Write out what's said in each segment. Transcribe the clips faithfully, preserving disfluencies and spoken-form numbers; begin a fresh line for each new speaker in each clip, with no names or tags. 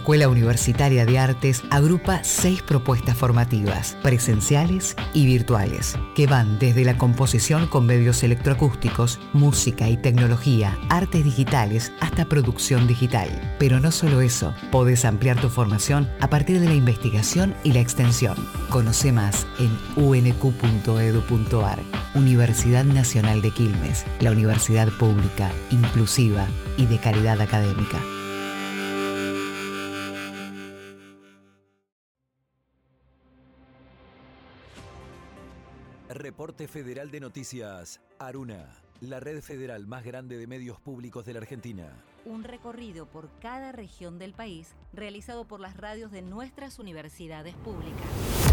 Escuela Universitaria de Artes agrupa seis propuestas formativas, presenciales y virtuales, que van desde la composición con medios electroacústicos, música y tecnología, artes digitales, hasta producción digital. Pero no solo eso, podés ampliar tu formación a partir de la investigación y la extensión. Conoce más en u n q punto e d u punto a r. Universidad Nacional de Quilmes, la universidad pública, inclusiva y de calidad académica.
Reporte Federal de Noticias, Aruna, la red federal más grande de medios públicos de la Argentina.
Un recorrido por cada región del país realizado por las radios de nuestras universidades públicas.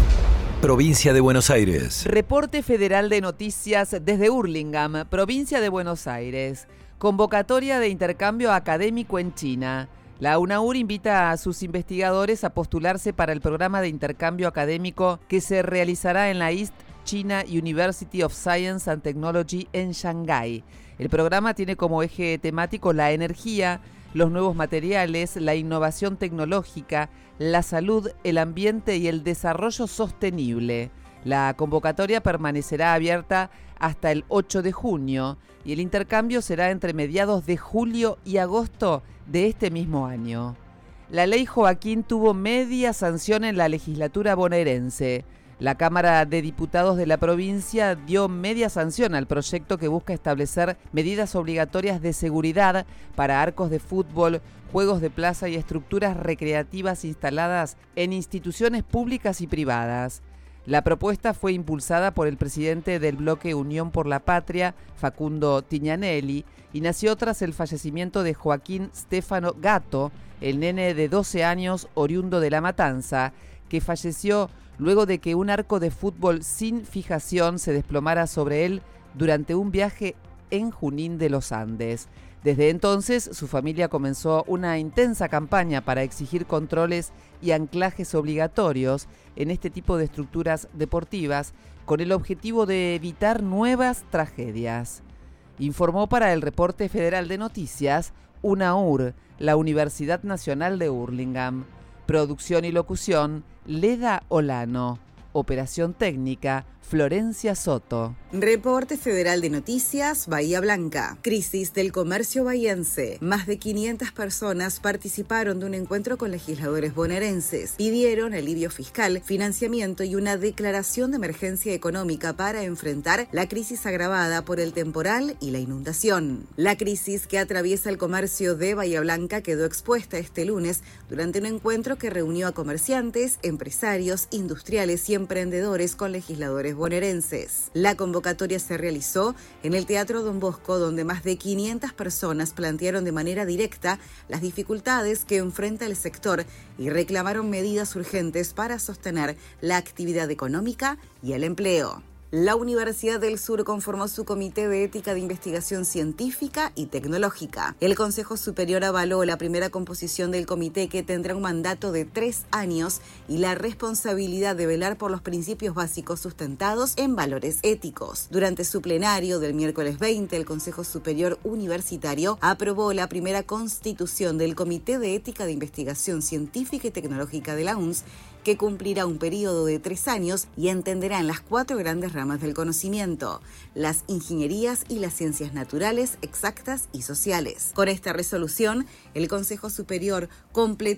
Provincia de Buenos Aires.
Reporte Federal de Noticias desde Hurlingham, provincia de Buenos Aires. Convocatoria de intercambio académico en China. La UNAUR invita a sus investigadores a postularse para el programa de intercambio académico que se realizará en la East China University of Science and Technology en Shanghái. El programa tiene como eje temático la energía, los nuevos materiales, la innovación tecnológica, la salud, el ambiente y el desarrollo sostenible. La convocatoria permanecerá abierta hasta el ocho de junio y el intercambio será entre mediados de julio y agosto de este mismo año. La ley Joaquín tuvo media sanción en la legislatura bonaerense. La Cámara de Diputados de la provincia dio media sanción al proyecto que busca establecer medidas obligatorias de seguridad para arcos de fútbol, juegos de plaza y estructuras recreativas instaladas en instituciones públicas y privadas. La propuesta fue impulsada por el presidente del bloque Unión por la Patria, Facundo Tignanelli, y nació tras el fallecimiento de Joaquín Stefano Gatto, el nene de doce años oriundo de La Matanza, que falleció luego de que un arco de fútbol sin fijación se desplomara sobre él durante un viaje en Junín de los Andes. Desde entonces, su familia comenzó una intensa campaña para exigir controles y anclajes obligatorios en este tipo de estructuras deportivas con el objetivo de evitar nuevas tragedias. Informó para el Reporte Federal de Noticias UNAUR, la Universidad Nacional de Hurlingham. Producción y locución, Leda Olano. Operación técnica, Florencia Soto.
Reporte Federal de Noticias, Bahía Blanca. Crisis del comercio bahiense. Más de quinientas personas participaron de un encuentro con legisladores bonaerenses. Pidieron alivio fiscal, financiamiento y una declaración de emergencia económica para enfrentar la crisis agravada por el temporal y la inundación. La crisis que atraviesa el comercio de Bahía Blanca quedó expuesta este lunes durante un encuentro que reunió a comerciantes, empresarios, industriales y emprendedores con legisladores bonaerenses. La convocatoria se realizó en el Teatro Don Bosco, donde más de quinientas personas plantearon de manera directa las dificultades que enfrenta el sector y reclamaron medidas urgentes para sostener la actividad económica y el empleo. La Universidad del Sur conformó su Comité de Ética de Investigación Científica y Tecnológica. El Consejo Superior avaló la primera composición del comité, que tendrá un mandato de tres años y la responsabilidad de velar por los principios básicos sustentados en valores éticos. Durante su plenario del miércoles veinte, el Consejo Superior Universitario aprobó la primera constitución del Comité de Ética de Investigación Científica y Tecnológica de la U N S, que cumplirá un periodo de tres años y entenderá en las cuatro grandes ramas del conocimiento: las ingenierías y las ciencias naturales, exactas y sociales. Con esta resolución, el Consejo Superior completó